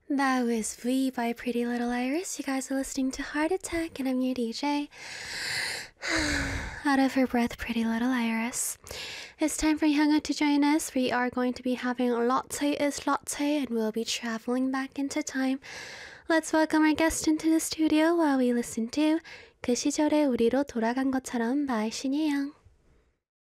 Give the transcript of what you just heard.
That was V by Pretty Little Iris. You guys are listening to Heart Attack, and I'm your DJ. Out of her breath, Pretty Little Iris. It's time for Hyunga to join us. We are going to be having Latte is Latte, and we'll be traveling back into time. Let's welcome our guest into the studio while we listen to 그 시절의 우리로 돌아간 것처럼 by 신예영.